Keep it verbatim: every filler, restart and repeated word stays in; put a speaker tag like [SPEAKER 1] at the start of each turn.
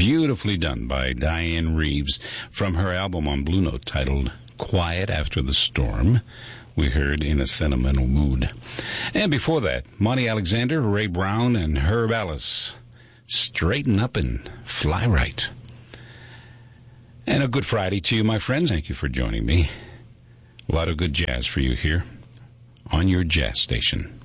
[SPEAKER 1] Beautifully done by Diane Reeves from her album on Blue Note titled Quiet After the Storm. We heard In a Sentimental Mood. And before that, Monty Alexander, Ray Brown, and Herb Ellis. Straighten Up and Fly Right. And a good Friday to you, my friends. Thank you for joining me. A lot of good jazz for you here on your jazz station.